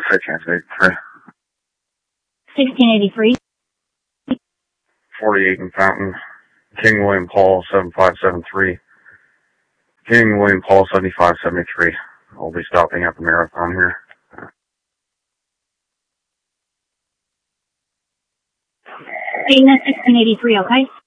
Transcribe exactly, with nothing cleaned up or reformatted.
I can't say. sixteen eighty-three. forty-eight in Fountain. King William Paul, seven five seven three. King William Paul, seventy-five seventy-three. I'll be stopping at the Marathon here. Dana, sixteen eighty-three, okay?